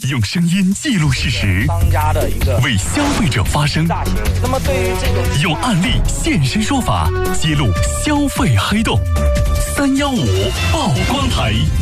用声音记录事实， 商家的一个为消费者发声。 那么对于这种用案例现身说法，揭露消费黑洞。315曝光台。